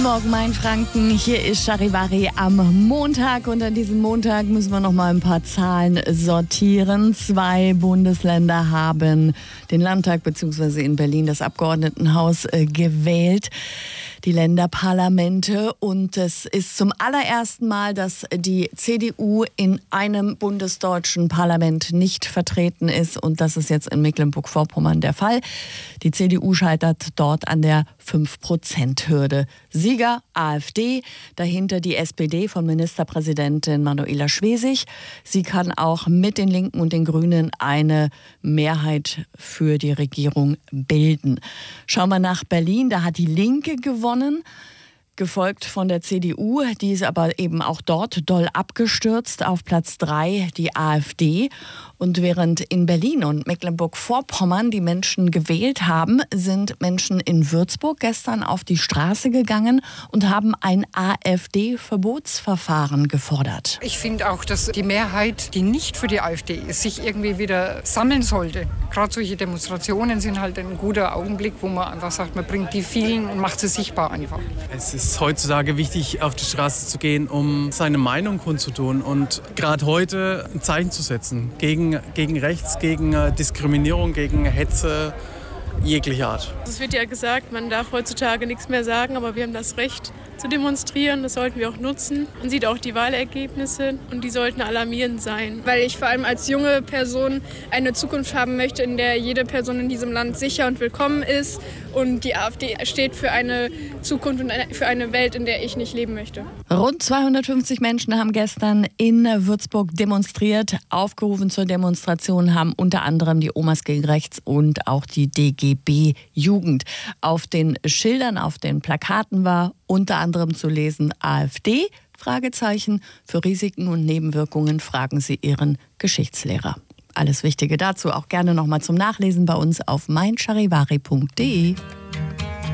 Morgen, mein Franken. Hier ist Charivari am Montag. Und an diesem Montag müssen wir noch mal ein paar Zahlen sortieren. 2 Bundesländer haben den Landtag bzw. in Berlin das Abgeordnetenhaus gewählt, die Länderparlamente. Und es ist zum allerersten Mal, dass die CDU in einem bundesdeutschen Parlament nicht vertreten ist. Und das ist jetzt in Mecklenburg-Vorpommern der Fall. Die CDU scheitert dort an der 5%-Hürde. Sieger AfD, dahinter die SPD von Ministerpräsidentin Manuela Schwesig. Sie kann auch mit den Linken und den Grünen eine Mehrheit für die Regierung bilden. Schauen wir nach Berlin, da hat die Linke gewonnen, gefolgt von der CDU, die ist aber eben auch dort doll abgestürzt. Auf Platz 3 die AfD. Und während in Berlin und Mecklenburg-Vorpommern die Menschen gewählt haben, sind Menschen in Würzburg gestern auf die Straße gegangen und haben ein AfD-Verbotsverfahren gefordert. Ich finde auch, dass die Mehrheit, die nicht für die AfD ist, sich irgendwie wieder sammeln sollte. Gerade solche Demonstrationen sind halt ein guter Augenblick, wo man einfach sagt, man bringt die vielen und macht sie sichtbar einfach. Es ist heutzutage wichtig, auf die Straße zu gehen, um seine Meinung kundzutun und gerade heute ein Zeichen zu setzen gegen rechts, gegen Diskriminierung, gegen Hetze jeglicher Art. Es wird ja gesagt, man darf heutzutage nichts mehr sagen, aber wir haben das Recht zu demonstrieren, das sollten wir auch nutzen. Man sieht auch die Wahlergebnisse und die sollten alarmierend sein. Weil ich vor allem als junge Person eine Zukunft haben möchte, in der jede Person in diesem Land sicher und willkommen ist. Und die AfD steht für eine Zukunft und für eine Welt, in der ich nicht leben möchte. Rund 250 Menschen haben gestern in Würzburg demonstriert. Aufgerufen zur Demonstration haben unter anderem die Omas gegen Rechts und auch die DGB Jugend. Auf den Schildern, auf den Plakaten war unter anderem zu lesen: AfD? Fragezeichen. Für Risiken und Nebenwirkungen fragen Sie Ihren Geschichtslehrer. Alles Wichtige dazu auch gerne nochmal zum Nachlesen bei uns auf meincharivari.de.